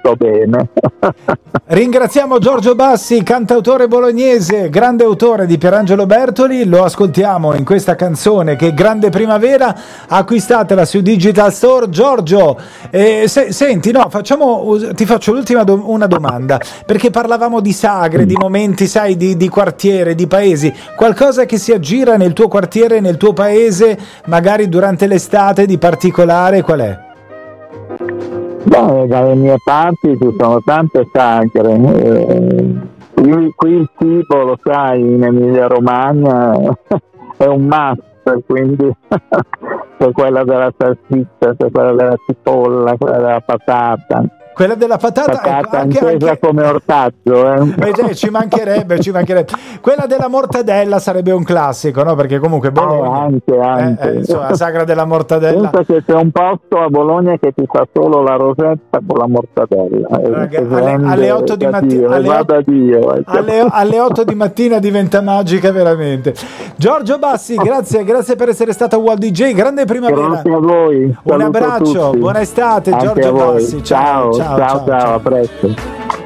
tutto bene. Ringraziamo Giorgio Bassi, cantautore bolognese, grande autore di Pierangelo Bertoli. Lo ascoltiamo in questa canzone che è Grande Primavera. Acquistatela su Digital Store. Giorgio, senti, no, ti faccio una domanda, perché parlavamo di sagre, di momenti, sai, di quartiere, di paesi. Qualcosa che si aggira nel tuo quartiere, nel tuo paese, magari durante l'estate di particolare, qual è? Beh, dalle mie parti ci sono tante sagre. Qui il cibo, lo sai, in Emilia Romagna è un must, quindi c'è quella della salsiccia, c'è quella della cipolla, quella della patata. Quella della patata anche come ortaggio. Ci mancherebbe. Quella della mortadella sarebbe un classico, no? Perché comunque Bologna anche. Insomma, la sagra della mortadella. Penso che c'è un posto a Bologna che ti fa solo la rosetta con la mortadella. Alle 8 di mattina alle 8 di mattina diventa magica veramente. Giorgio Bassi, grazie per essere stato a Wall DJ. Grande primavera. Grazie a voi. Un abbraccio, buona estate. Anche Giorgio Bassi. Ciao, a presto.